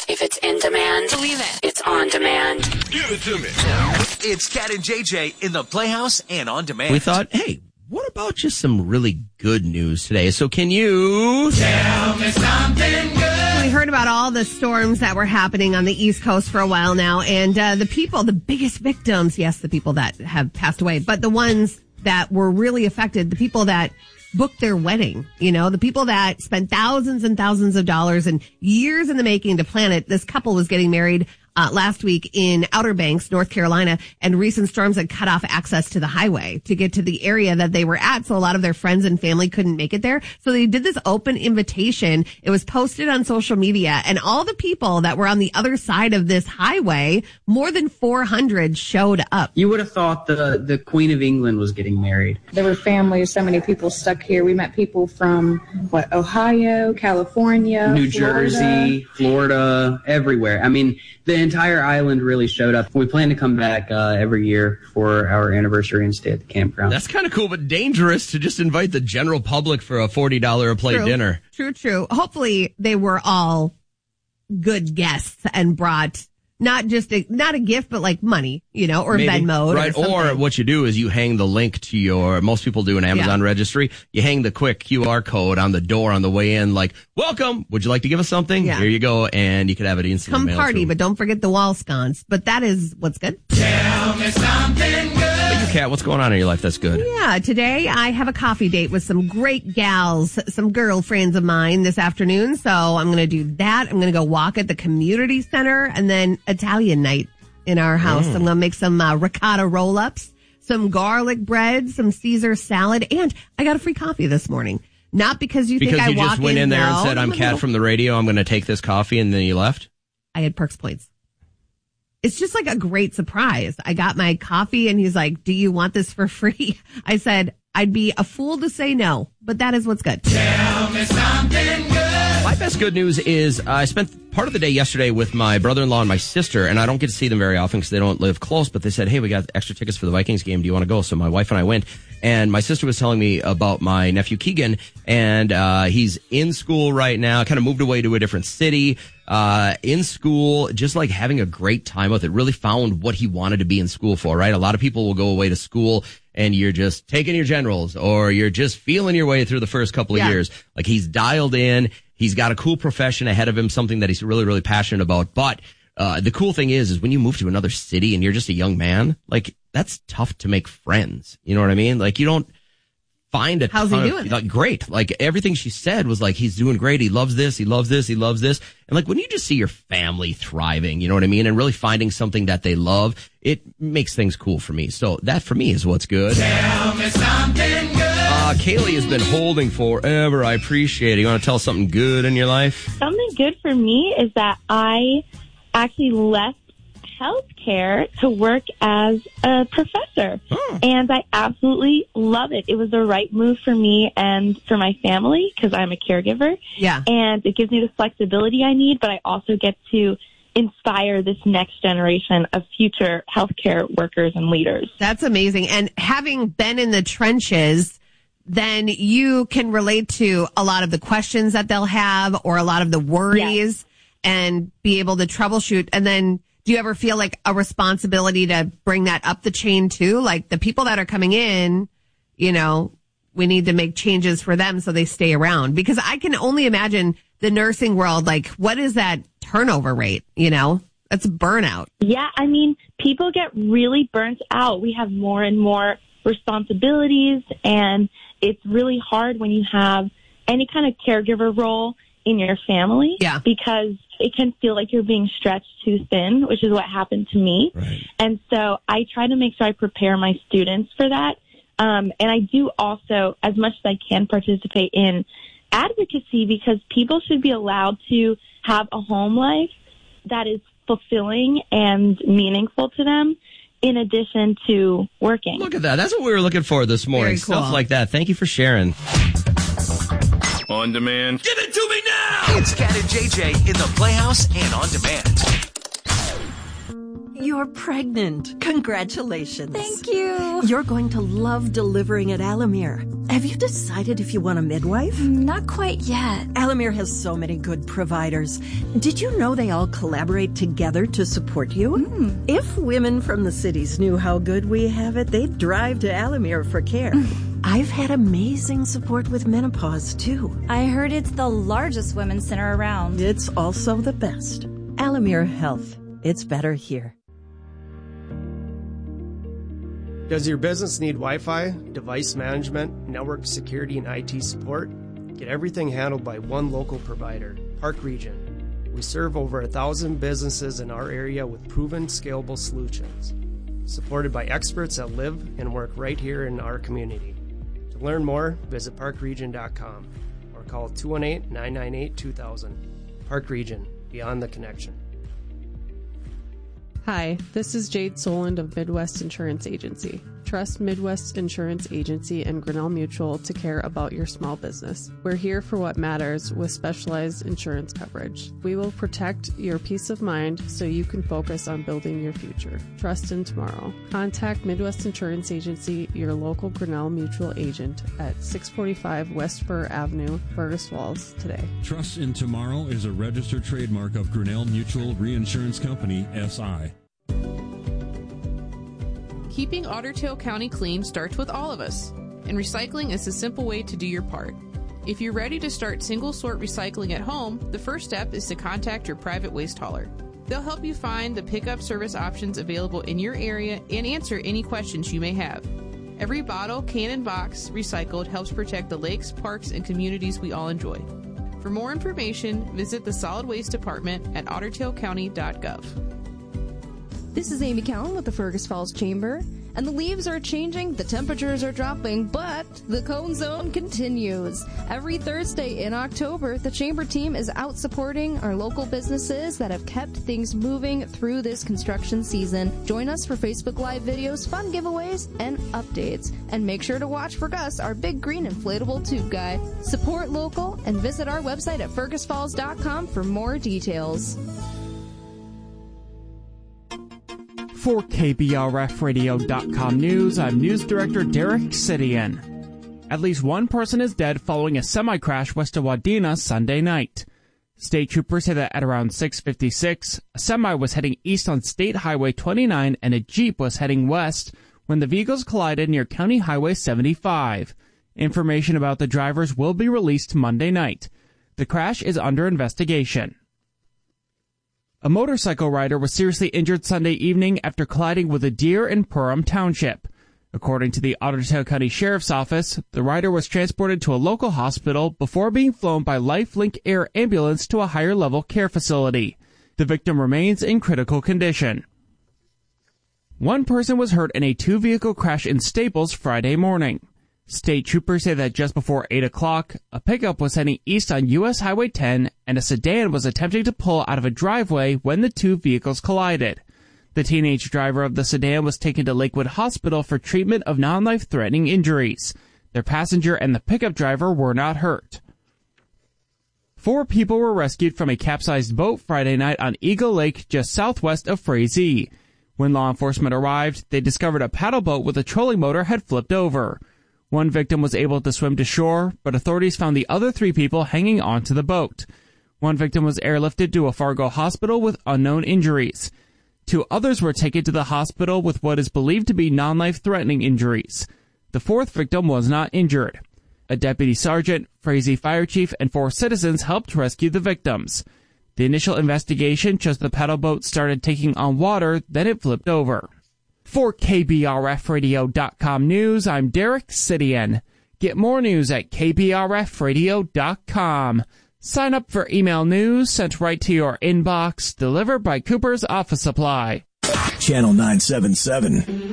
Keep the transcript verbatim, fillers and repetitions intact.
If it's in demand, believe it. It's on demand. Give it to me. It's Cat and J J in the Playhouse and on demand. We thought, hey, what about just some really good news today? So can you tell me something good? We heard about all the storms that were happening on the East Coast for a while now, and uh, the people, the biggest victims, yes, the people that have passed away, but the ones that were really affected, the people that booked their wedding, you know, the people that spent thousands and thousands of dollars and years in the making to plan it. This couple was getting married uh, last week in Outer Banks, North Carolina, and recent storms had cut off access to the highway to get to the area that they were at. So a lot of their friends and family couldn't make it there. So they did this open invitation. It was posted on social media, and all the people that were on the other side of this highway, more than four hundred showed up. You would have thought the, the Queen of England was getting married. There were families, so many people stuck here. We met people from, what, Ohio, California, New Florida. Jersey, Florida, everywhere. I mean, the entire island really showed up. We plan to come back uh, every year for our anniversary and stay at the campground. That's kind of cool, but dangerous to just invite the general public for a forty dollars a plate True. dinner. True, true. Hopefully they were all good guests and brought not just a, not a gift, but like money, you know, or Maybe. Venmo. Right. Or, or what you do is you hang the link to your, most people do an Amazon Yeah. registry. You hang the quick Q R code on the door on the way in, like, welcome. Would you like to give us something? Yeah. Here you go. And you could have it instantly Come mailed party, to but don't forget the wall sconce. But that is what's good. Tell me something good. But you, Kat, what's going on in your life that's good? Yeah, today I have a coffee date with some great gals, some girlfriends of mine this afternoon. So I'm going to do that. I'm going to go walk at the community center and then Italian night in our house. Mm. I'm going to make some uh, ricotta roll-ups, some garlic bread, some Caesar salad, and I got a free coffee this morning. Not because you Because think I you walk just went in, in there no, and said, I'm no, Kat no. from the radio. I'm going to take this coffee. And then you left? I had Perks points. It's just like a great surprise. I got my coffee and he's like, do you want this for free? I said, I'd be a fool to say no, but that is what's good. Tell me something good. My best good news is uh, I spent part of the day yesterday with my brother-in-law and my sister, and I don't get to see them very often because they don't live close, but they said, hey, we got extra tickets for the Vikings game. Do you want to go? So my wife and I went, and my sister was telling me about my nephew Keegan, and uh, he's in school right now, kind of moved away to a different city, uh, in school, just like having a great time with it, really found what he wanted to be in school for, right? A lot of people will go away to school and you're just taking your generals or you're just feeling your way through the first couple of Yeah. years. Like he's dialed in. He's got a cool profession ahead of him, something that he's really, really passionate about. But uh, the cool thing is, is when you move to another city and you're just a young man, like that's tough to make friends. You know what I mean? Like you don't find a How's ton he of- doing? like great. Like everything she said was like, he's doing great. He loves this. He loves this. He loves this. And like when you just see your family thriving, you know what I mean? And really finding something that they love, it makes things cool for me. So that for me is what's good. Tell me something good. Uh, Kaylee has been holding forever. I appreciate it. You want to tell us something good in your life? Something good for me is that I actually left healthcare to work as a professor. Oh. And I absolutely love it. It was the right move for me and for my family because I'm a caregiver. Yeah. And it gives me the flexibility I need, but I also get to inspire this next generation of future healthcare workers and leaders. That's amazing. And having been in the trenches, then you can relate to a lot of the questions that they'll have or a lot of the worries and be able to troubleshoot. And then do you ever feel like a responsibility to bring that up the chain too? Like the people that are coming in, you know, we need to make changes for them so they stay around, because I can only imagine the nursing world. Like what is that turnover rate? You know, that's burnout. Yeah, I mean, people get really burnt out. We have more and more responsibilities, and it's really hard when you have any kind of caregiver role in your family. Yeah. Because it can feel like you're being stretched too thin, which is what happened to me. Right. And so I try to make sure I prepare my students for that. Um, and I do also, as much as I can, participate in advocacy, because people should be allowed to have a home life that is fulfilling and meaningful to them, in addition to working. Look at that. That's what we were looking for this morning. Very Stuff cool. like that. Thank you for sharing. On demand. Give it to me now! It's Cat and J J in the Playhouse and on demand. You're You're pregnant. Congratulations. Thank you. You're going to love delivering at Alamere. Have you decided if you want a midwife? Not quite yet. Alamere has so many good providers. Did you know they all collaborate together to support you? Mm. If women from the cities knew how good we have it, they'd drive to Alamere for care. I've had amazing support with menopause, too. I heard it's the largest women's center around. It's also the best. Alamere Health. It's better here. Does your business need Wi-Fi, device management, network security, and I T support? Get everything handled by one local provider, Park Region. We serve over a thousand businesses in our area with proven, scalable solutions, supported by experts that live and work right here in our community. To learn more, visit park region dot com or call two one eight, nine nine eight, two thousand. Park Region, beyond the connection. Hi, this is Jade Soland of Midwest Insurance Agency. Trust Midwest Insurance Agency and Grinnell Mutual to care about your small business. We're here for what matters with specialized insurance coverage. We will protect your peace of mind so you can focus on building your future. Trust in tomorrow. Contact Midwest Insurance Agency, your local Grinnell Mutual agent at six forty-five West Fur Avenue, Fergus Falls today. Trust in Tomorrow is a registered trademark of Grinnell Mutual Reinsurance Company, S I Keeping Otter Tail County clean starts with all of us, and recycling is a simple way to do your part. If you're ready to start single-sort recycling at home, the first step is to contact your private waste hauler. They'll help you find the pickup service options available in your area and answer any questions you may have. Every bottle, can, and box recycled helps protect the lakes, parks, and communities we all enjoy. For more information, visit the Solid Waste Department at otter tail county dot gov. This is Amy Cowan with the Fergus Falls Chamber, and the leaves are changing, the temperatures are dropping, but the Cone Zone continues. Every Thursday in October, the Chamber team is out supporting our local businesses that have kept things moving through this construction season. Join us for Facebook Live videos, fun giveaways, and updates. And make sure to watch for Gus, our big green inflatable tube guy. Support local and visit our website at fergus falls dot com for more details. For K B R F radio dot com News, I'm News Director Derek Sidian. At least one person is dead following a semi-crash west of Wadena Sunday night. State troopers say that at around six fifty-six, a semi was heading east on State Highway twenty-nine and a Jeep was heading west when the vehicles collided near County Highway seventy-five. Information about the drivers will be released Monday night. The crash is under investigation. A motorcycle rider was seriously injured Sunday evening after colliding with a deer in Perham Township. According to the Otter Tail County Sheriff's Office, the rider was transported to a local hospital before being flown by LifeLink Air Ambulance to a higher-level care facility. The victim remains in critical condition. One person was hurt in a two-vehicle crash in Staples Friday morning. State troopers say that just before eight o'clock, a pickup was heading east on U S Highway ten and a sedan was attempting to pull out of a driveway when the two vehicles collided. The teenage driver of the sedan was taken to Lakewood Hospital for treatment of non-life-threatening injuries. Their passenger and the pickup driver were not hurt. Four people were rescued from a capsized boat Friday night on Eagle Lake just southwest of Frazee. When law enforcement arrived, they discovered a paddle boat with a trolling motor had flipped over. One victim was able to swim to shore, but authorities found the other three people hanging onto the boat. One victim was airlifted to a Fargo hospital with unknown injuries. Two others were taken to the hospital with what is believed to be non-life-threatening injuries. The fourth victim was not injured. A deputy sergeant, Frazee Fire Chief, and four citizens helped rescue the victims. The initial investigation shows the paddle boat started taking on water, then it flipped over. For K B R F radio dot com News, I'm Derek Sidian. Get more news at K B R F radio dot com. Sign up for email news sent right to your inbox, delivered by Cooper's Office Supply. Channel nine seven seven.